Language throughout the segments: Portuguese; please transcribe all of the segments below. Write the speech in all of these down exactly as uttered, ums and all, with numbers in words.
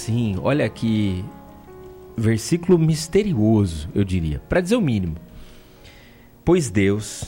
assim, olha que versículo misterioso, eu diria, para dizer o mínimo. Pois Deus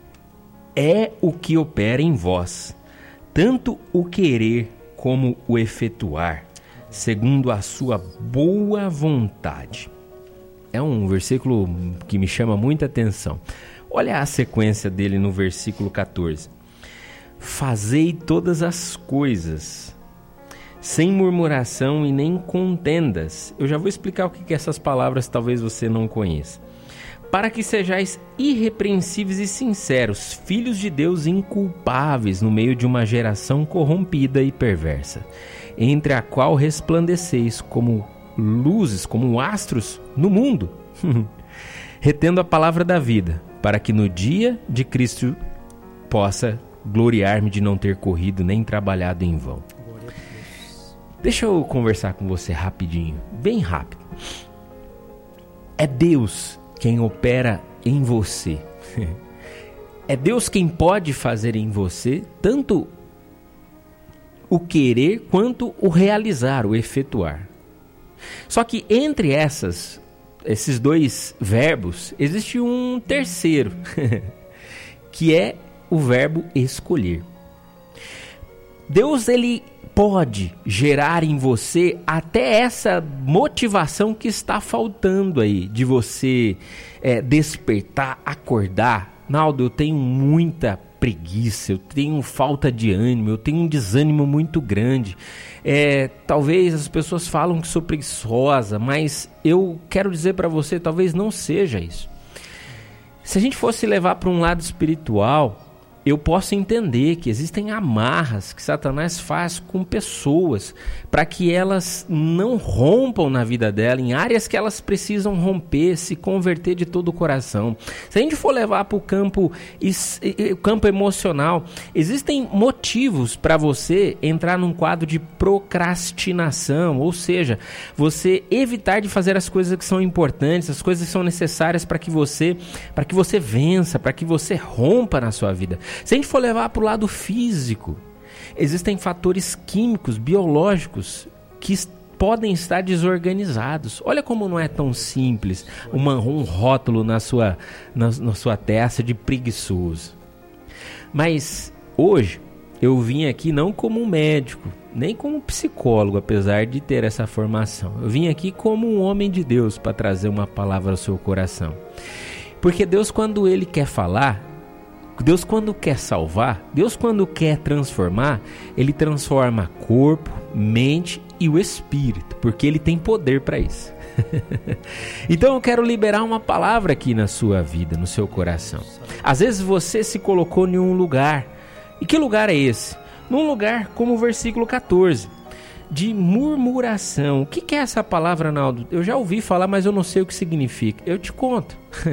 é o que opera em vós, tanto o querer como o efetuar, segundo a sua boa vontade. É um versículo que me chama muita atenção. Olha a sequência dele no versículo catorze. Fazei todas as coisas sem murmuração e nem contendas. Eu já vou explicar o que que essas palavras talvez você não conheça. Para que sejais irrepreensíveis e sinceros, filhos de Deus inculpáveis no meio de uma geração corrompida e perversa, entre a qual resplandeceis como luzes, como astros no mundo, retendo a palavra da vida, para que no dia de Cristo possa gloriar-me de não ter corrido nem trabalhado em vão. Deixa eu conversar com você rapidinho, bem rápido. É Deus quem opera em você. É Deus quem pode fazer em você tanto o querer quanto o realizar, o efetuar. Só que entre essas, esses dois verbos, existe um terceiro, que é o verbo escolher. Deus, ele pode gerar em você até essa motivação que está faltando aí, de você é, despertar, acordar. Naldo, eu tenho muita preguiça, eu tenho falta de ânimo, eu tenho um desânimo muito grande. É, talvez as pessoas falam que sou preguiçosa, mas eu quero dizer para você, talvez não seja isso. Se a gente fosse levar para um lado espiritual, eu posso entender que existem amarras que Satanás faz com pessoas para que elas não rompam na vida dela, em áreas que elas precisam romper, se converter de todo o coração. Se a gente for levar para o campo, campo emocional, existem motivos para você entrar num quadro de procrastinação, ou seja, você evitar de fazer as coisas que são importantes, as coisas que são necessárias para que você, para que você vença, para que você rompa na sua vida. Se a gente for levar para o lado físico, existem fatores químicos, biológicos, que podem estar desorganizados. Olha como não é tão simples uma, um rótulo na sua, na, na sua testa de preguiçoso. Mas hoje eu vim aqui não como um médico, nem como um psicólogo, apesar de ter essa formação. Eu vim aqui como um homem de Deus para trazer uma palavra ao seu coração. Porque Deus, quando Ele quer falar, Deus, quando quer salvar, Deus, quando quer transformar, Ele transforma corpo, mente e o espírito, porque Ele tem poder para isso. Então eu quero liberar uma palavra aqui na sua vida, no seu coração. Às vezes você se colocou em um lugar. E que lugar é esse? Num lugar como o versículo catorze, de murmuração. O que que é essa palavra, Naldo? Eu já ouvi falar, mas eu não sei o que significa. Eu te conto.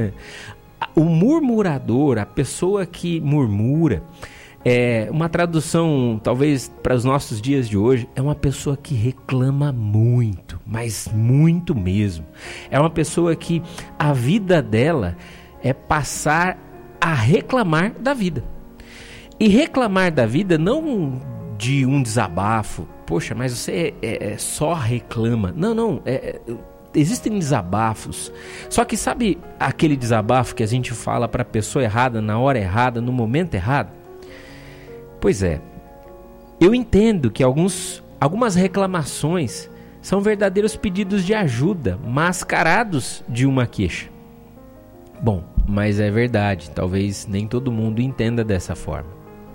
O murmurador, a pessoa que murmura, é uma tradução, talvez para os nossos dias de hoje, é uma pessoa que reclama muito, mas muito mesmo. É uma pessoa que a vida dela é passar a reclamar da vida. E reclamar da vida não de um desabafo. Poxa, mas você é, é, só reclama. Não, não, é... é existem desabafos, só que sabe aquele desabafo que a gente fala para a pessoa errada, na hora errada, no momento errado? Pois é, eu entendo que alguns, algumas reclamações são verdadeiros pedidos de ajuda, mascarados de uma queixa. Bom, mas é verdade, talvez nem todo mundo entenda dessa forma.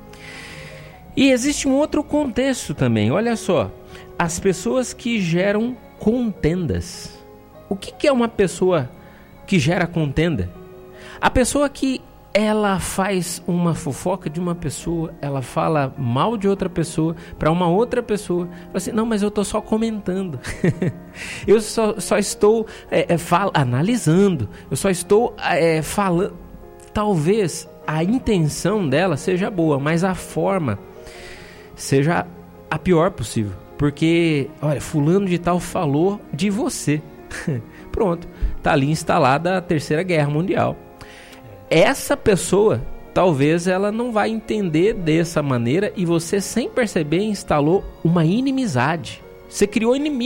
E existe um outro contexto também, olha só, as pessoas que geram contendas. O que que é uma pessoa que gera contenda? A pessoa que ela faz uma fofoca de uma pessoa, ela fala mal de outra pessoa para uma outra pessoa, fala assim, não, mas eu estou só comentando, eu só, só estou é, é, fal- analisando, eu só estou é, falando. Talvez a intenção dela seja boa, mas a forma seja a pior possível, porque, olha, fulano de tal falou de você. Pronto, tá ali instalada a Terceira Guerra Mundial. Essa pessoa, talvez ela não vai entender dessa maneira e você, sem perceber, instalou uma inimizade. Você criou inimigo.